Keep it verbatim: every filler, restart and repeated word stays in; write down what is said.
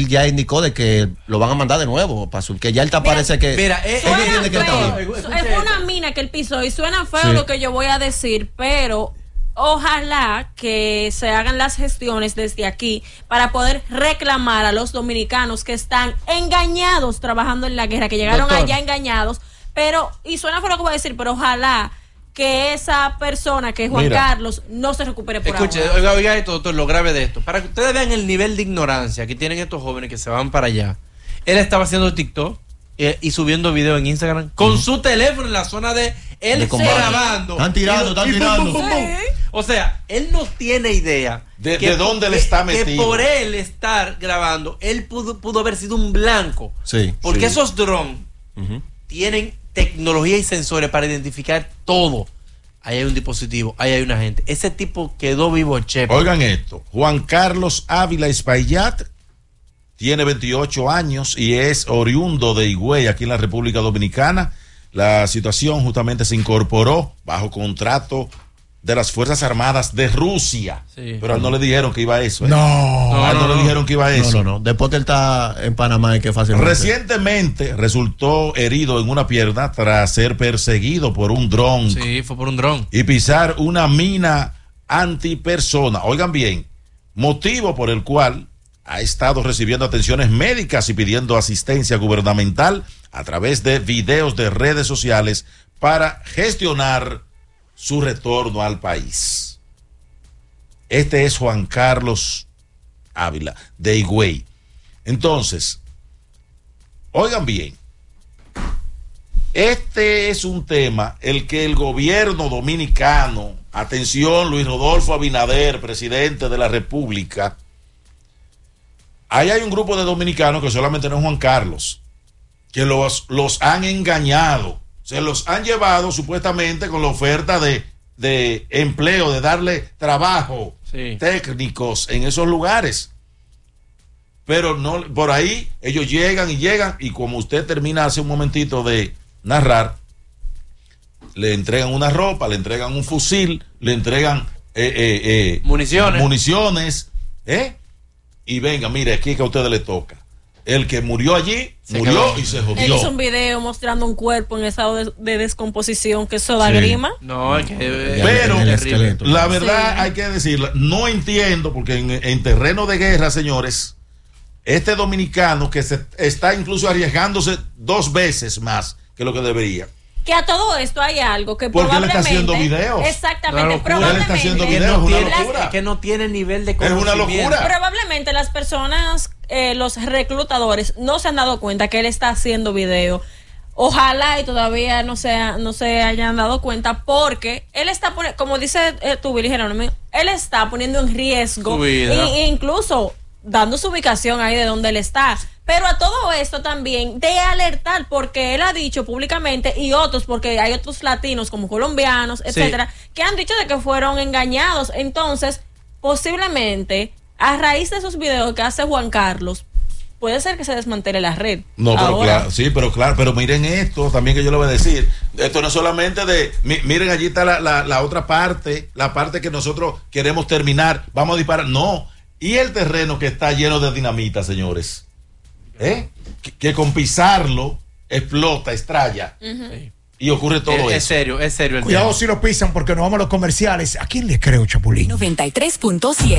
él ya indicó de que lo van a mandar de nuevo para su, que ya él te parece que mira, eh, ellos tienen que estar Es una mina que él pisó y suena feo sí. lo que yo voy a decir, pero ojalá que se hagan las gestiones desde aquí para poder reclamar a los dominicanos que están engañados trabajando en la guerra, que llegaron Doctor. allá engañados, pero, y suena feo lo que voy a decir, pero ojalá que esa persona que es Juan Mira, Carlos no se recupere por escuche, ahora. Oiga, oiga esto, doctor, lo grave de esto. Para que ustedes vean el nivel de ignorancia que tienen estos jóvenes que se van para allá. Él estaba haciendo TikTok eh, y subiendo video en Instagram con uh-huh. su teléfono en la zona de él de grabando. Están tirando, están y, tirando. Pum, pum, pum, sí. O sea, él no tiene idea de, que, de dónde que, le está metido. Que por él estar grabando, él pudo, pudo haber sido un blanco. Sí. Porque sí. esos drones uh-huh. tienen tecnología y sensores para identificar todo. Ahí hay un dispositivo, ahí hay una gente. Ese tipo quedó vivo, Chepe. Oigan esto, Juan Carlos Ávila Espaillat tiene veintiocho años y es oriundo de Higüey, aquí en la República Dominicana. La situación justamente se incorporó bajo contrato de las Fuerzas Armadas de Rusia. Sí. Pero a él no le dijeron que iba a eso. ¿eh? No, no, a él no, no, no le dijeron que iba a eso. No, no, no. Después que él está en Panamá, es que fácilmente. Recientemente resultó herido en una pierna tras ser perseguido por un dron. Sí, fue por un dron. Y pisar una mina antipersona. Oigan bien, motivo por el cual ha estado recibiendo atenciones médicas y pidiendo asistencia gubernamental a través de videos de redes sociales para gestionar su retorno al país. Este es Juan Carlos Ávila de Higüey. Entonces, oigan bien, este es un tema el que el gobierno dominicano, atención Luis Rodolfo Abinader, presidente de la República, ahí hay un grupo de dominicanos que solamente no es Juan Carlos, que los, los han engañado. Se los han llevado supuestamente con la oferta de, de empleo, de darle trabajo sí. técnicos en esos lugares. Pero no, por ahí ellos llegan y llegan y como usted termina hace un momentito de narrar, le entregan una ropa, le entregan un fusil, le entregan eh, eh, eh, municiones. municiones ¿eh? Y venga, mire, aquí que a ustedes le toca. El que murió allí, se murió quedó. Y se jodió. Él hizo un video mostrando un cuerpo en estado de, de descomposición, que eso da sí. grima. No, es que... Pero, la verdad, sí. hay que decirlo, no entiendo, porque en, en terreno de guerra, señores, este dominicano que se está incluso arriesgándose dos veces más que lo que debería. Que a todo esto hay algo que porque probablemente... Porque él está haciendo videos. Exactamente, probablemente... Él está haciendo videos, no es una tiene, locura. Es que no tiene nivel de conocimiento. Es una locura. Probablemente las personas, eh, los reclutadores, no se han dado cuenta que él está haciendo video. Ojalá y todavía no se, no se hayan dado cuenta, porque él está poniendo, como dice eh, tu Billy Jerónimo, él está poniendo en riesgo e incluso dando su ubicación ahí de donde él está. Pero a todo esto también de alertar, porque él ha dicho públicamente, y otros, porque hay otros latinos como colombianos, etcétera, sí. que han dicho de que fueron engañados. Entonces, posiblemente, a raíz de esos videos que hace Juan Carlos, puede ser que se desmantele la red. No, pero ahora. Claro, sí, pero claro, pero miren esto también que yo le voy a decir. Esto no es solamente de, miren, allí está la, la, la otra parte, la parte que nosotros queremos terminar, vamos a disparar. No, y el terreno que está lleno de dinamita, señores. ¿Eh? Que, que con pisarlo explota, estrella uh-huh. y ocurre todo es, eso. Es serio, es serio. El Cuidado tema. Si lo pisan porque nos vamos a los comerciales. ¿A quién le creo, Chapulín? noventa y tres punto siete